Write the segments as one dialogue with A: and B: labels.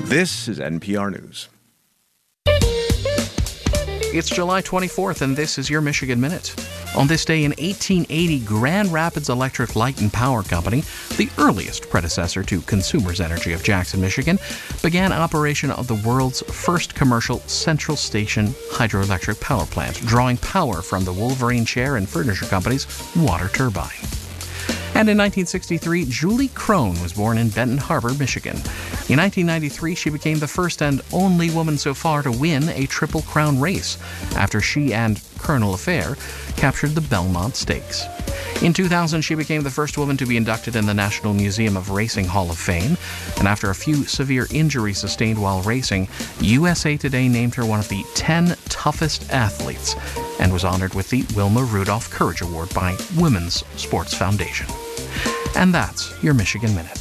A: This is NPR News.
B: It's July 24th, and this is your Michigan Minute. On this day in 1880, Grand Rapids Electric Light and Power Company, the earliest predecessor to Consumers Energy of Jackson, Michigan, began operation of the world's first commercial central station hydroelectric power plant, drawing power from the Wolverine Chair and Furniture Company's water turbine. And in 1963, Julie Crone was born in Benton Harbor, Michigan. In 1993, she became the first and only woman so far to win a Triple Crown race, after she and Colonel Affair captured the Belmont Stakes. In 2000, she became the first woman to be inducted in the National Museum of Racing Hall of Fame, and after a few severe injuries sustained while racing, USA Today named her one of the 10 toughest athletes, and was honored with the Wilma Rudolph Courage Award by Women's Sports Foundation. And that's your Michigan Minute.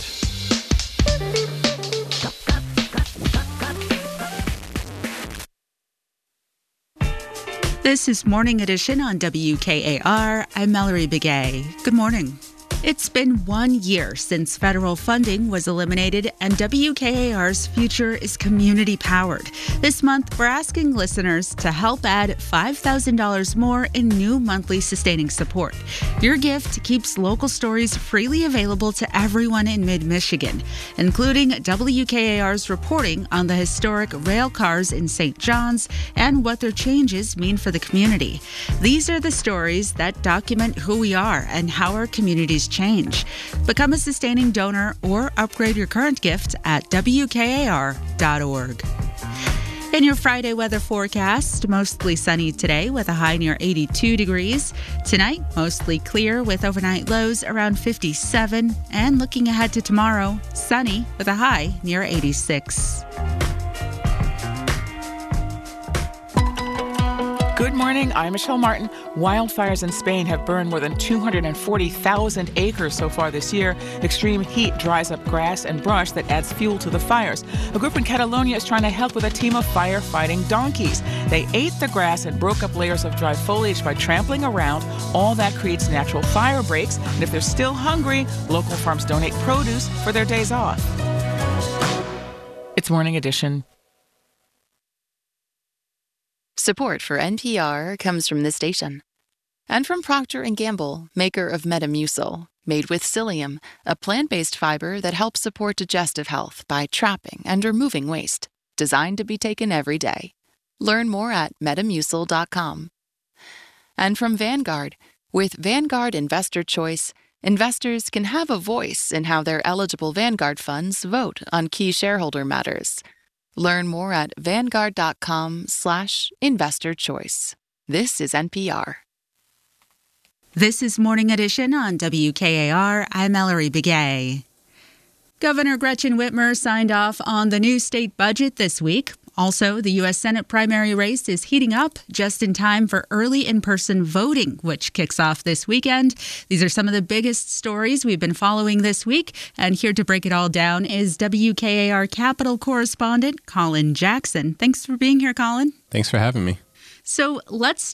C: This is Morning Edition on WKAR. I'm Mallory Begay. Good morning. It's been 1 year since federal funding was eliminated, and WKAR's future is community-powered. This month, we're asking listeners to help add $5,000 more in new monthly sustaining support. Your gift keeps local stories freely available to everyone in mid-Michigan, including WKAR's reporting on the historic rail cars in St. John's and what their changes mean for the community. These are the stories that document who we are and how our communities change. Become a sustaining donor or upgrade your current gift at WKAR.org. In your Friday weather forecast, mostly sunny today with a high near 82 degrees. Tonight, mostly clear with overnight lows around 57. And looking ahead to tomorrow, sunny with a high near 86.
D: Good morning, I'm Michelle Martin. Wildfires in Spain have burned more than 240,000 acres so far this year. Extreme heat dries up grass and brush that adds fuel to the fires. A group in Catalonia is trying to help with a team of firefighting donkeys. They ate the grass and broke up layers of dry foliage by trampling around. All that creates natural fire breaks. And if they're still hungry, local farms donate produce for their days off. It's Morning Edition.
E: Support for NPR comes from this station and from Procter & Gamble, maker of Metamucil, made with psyllium, a plant-based fiber that helps support digestive health by trapping and removing waste, designed to be taken every day. Learn more at metamucil.com. And from Vanguard, with Vanguard Investor Choice, investors can have a voice in how their eligible Vanguard funds vote on key shareholder matters. Learn more at Vanguard.com/investor choice. This is NPR.
C: This is Morning Edition on WKAR. I'm Mallory Begay. Governor Gretchen Whitmer signed off on the new state budget this week. Also, the U.S. Senate primary race is heating up just in time for early in-person voting, which kicks off this weekend. These are some of the biggest stories we've been following this week. And here to break it all down is WKAR Capitol correspondent Colin Jackson. Thanks for being here, Colin.
F: Thanks for having me.
C: So let's